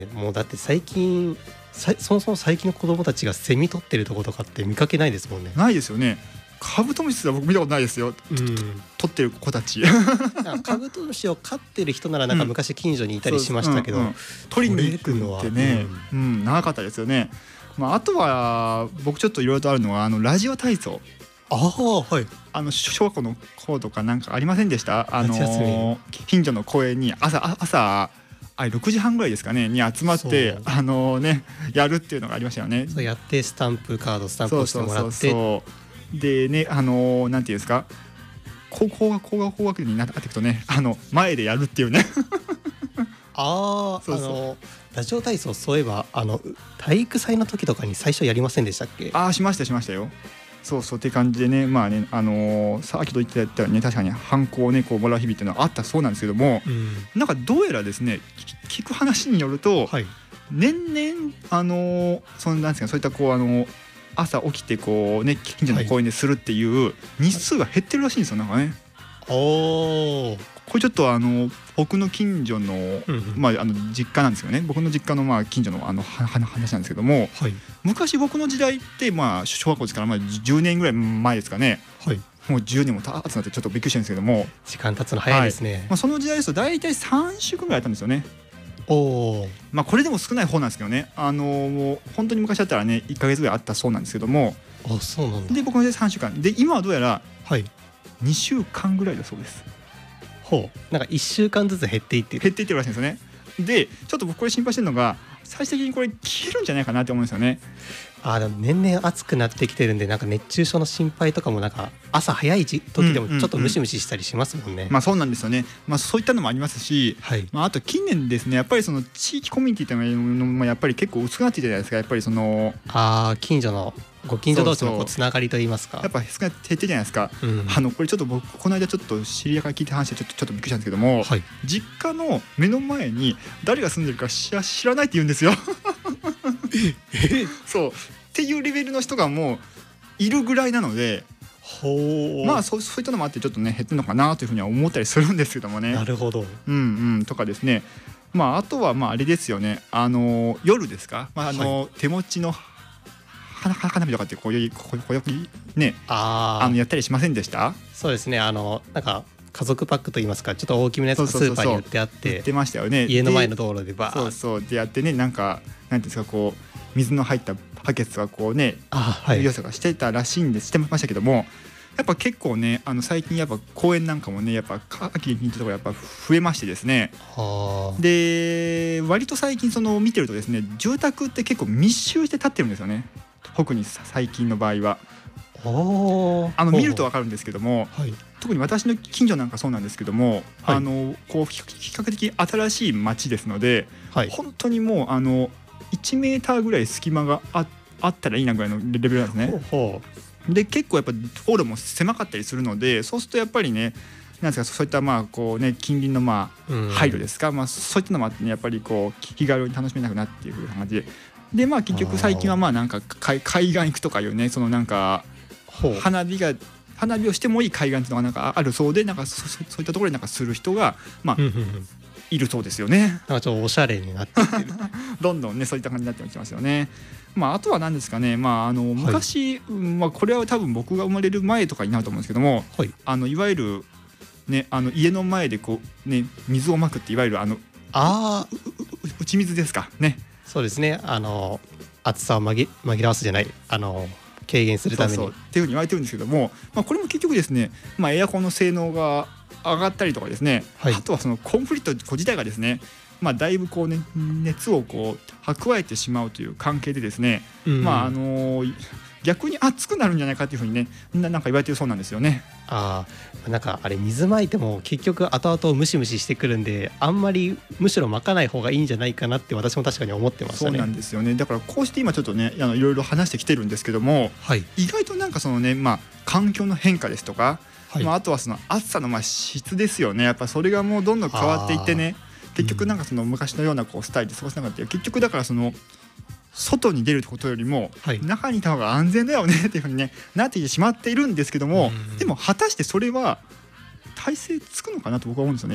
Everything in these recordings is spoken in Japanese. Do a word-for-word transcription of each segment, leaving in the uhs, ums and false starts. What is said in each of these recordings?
もうだって最近さそもそも最近の子供たちがセミ取ってるとことかって見かけないですもんね。 ないですよね。カブトムシは僕見たことないですよ、 うん、 取ってる子たちカブトムシを飼ってる人ならなんか昔近所にいたりしましたけど、 うんうんうん、取りに行くのってね、うんうん、長かったですよね。まあ、あとは僕ちょっといろいろとあるのはあのラジオ体操。 ああ、はい。 あの小学校の頃とかなんかありませんでした？あの近所の公園に朝朝あれろくじはんぐらいですかねに集まってあのねやるっていうのがありましたよね。 そうやってスタンプカードスタンプをしてもらって、 そうそうそうでね、あのなんていうんですか、高校が高学高学年になっていくとね、あの前でやるっていうねああ、そうそう、あのラジオ体操、そういえばあの体育祭の時とかに最初やりませんでしたっけ？ ああ、しましたしましたよ。そうそうって感じでね、まあね、あのー、さっきと言ってたようにね、確かに反抗をねこうもらう日々っていうのはあったそうなんですけども、うん、なんかどうやらですね、聞く話によると、はい、年々あのー、そんなんですか、そういったこうあのー、朝起きてこうね近所の公園でするっていう日数が減ってるらしいんですよ、なんかね。おー、これちょっとあの僕の近所の、うんうん、まあ、あの実家なんですよね。僕の実家のまあ近所のあの話なんですけども、はい、昔僕の時代ってまあ小学校ですからまあじゅうねんぐらい前ですかね、はい、もうじゅうねんも経つなってちょっとびっくりしてるんですけども、 時間経つの早いですね。はい、 まあ、その時代ですと大体さんしゅうかんぐらいやったんですよね。 お、 まあ、これでも少ない方なんですけどね、あのもう本当に昔だったらねいっかげつぐらいあったそうなんですけども、 あ、そうなんだ。 で僕の時代さんしゅうかんで、今はどうやらにしゅうかんぐらいだそうです。 ほう、なんかいっしゅうかんずつ減っていってる減っていってるらしいんですよね。でちょっと僕これ心配してるのが、最終的にこれ消えるんじゃないかなって思うんですよね。 あ、でも年々暑くなってきてるんで、なんか熱中症の心配とかもなんか朝早い時でもちょっとムシムシしたりしますもんね。うんうんうん、 まあそうなんですよね。まあそういったのもありますし、はい、まあ、あと近年ですね、やっぱりその地域コミュニティというのもやっぱり結構薄くなっているじゃないですか。やっぱりそのあ近所のご近所同士のこうつながりといいますか、 やっぱ少なく減ってるじゃないですか。うん、あのこれちょっと僕この間ちょっと知り合いから聞いた話でちょっとちょっとびっくりしたんですけども、はい、実家の目の前に誰が住んでるか知ら、知らないって言うんですよええそうっていうレベルの人がもういるぐらいなので、ほまあそう、そういったのもあってちょっとね減ってるのかなというふうには思ったりするんですけどもね。 なるほど。 うんうんとかですね。まああとはまああれですよね、あの夜ですか、まああの、はい、手持ちの花火とかってこういうこうよくね、ああのやったりしませんでした？ そうですね、あのなんか家族パックといいますか、ちょっと大きめのやつがスーパーに売ってあって、 売ってましたよね。 家の前の道路でバーッそうそうでやってね、なんかなんていうんですか、こう水の入ったバケツがこうね、はい、良さがしてたらしいんでしてましたけども、やっぱ結構ね、あの最近やっぱ公園なんかもね、やっぱ秋に行ったところやっぱ増えましてですね。はで割と最近その見てるとですね、住宅って結構密集して建ってるんですよね。特に最近の場合はあの見ると分かるんですけども、はい、特に私の近所なんかそうなんですけども、はい、あのこう比較的新しい町ですので、はい、本当にもうあのいちメーターぐらい隙間が あ, あったらいいなぐらいのレベルなんですね。ほうほうで結構やっぱ道路も狭かったりするので、そうするとやっぱりね、なんですか、そういったまあこうね近隣のまあ配慮ですか、まあ、そういったのもあってね、やっぱりこう気軽に楽しめなくなっていく感じで。でまあ結局最近はまあなんか海岸行くとかいうね、そのなんか花火が花火をしてもいい海岸っていうのがなんかあるそうで、なんか そ, そういったところでなんかする人がまあいるそうですよね。 なんかちょっとおしゃれになっていってるどんどんねそういった感じになってきますよね。まああとは何ですかね、まああの昔、はい、まあこれは多分僕が生まれる前とかになると思うんですけども、はい、あのいわゆるね、あの家の前でこうね水をまくって、いわゆるあのあ打ち水ですかね。 そうですね、あの暑さを紛らわすじゃない、あの軽減するためにそうそうっていうふうに言われてるんですけども、まあ、これも結局ですね、まあ、エアコンの性能が上がったりとかですね、はい、あとはそのコンフリート自体がですね、まあ、だいぶこう、ね、熱をこう蓄えてしまうという関係でですね、うん、まああのー、逆に熱くなるんじゃないかというふうにね、な, なんか言われてるそうなんですよね。 ああ、なんかあれ水まいても結局後々ムシムシしてくるんで、あんまりむしろまかない方がいいんじゃないかなって私も確かに思ってましたね。 そうなんですよね。だからこうして今ちょっとね、あのいろいろ話してきてるんですけども、はい、意外となんかそのね、まあ、環境の変化ですとか、はい、まあ、あとはその暑さのまあ質ですよね。やっぱそれがもうどんどん変わっていってね、結局なんかその昔のようなこうスタイルで過ごせなかった、結局だからその外に出るってことよりも、はい、中にいた方が安全だよねっていうふうに、ね、なってしまっているんですけども、でも果たしてそれは体制つくのかなと僕は思うんですよね。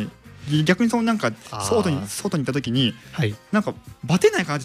逆にそのなんか外に外に行った時に、 はい、 なんかバテないかなって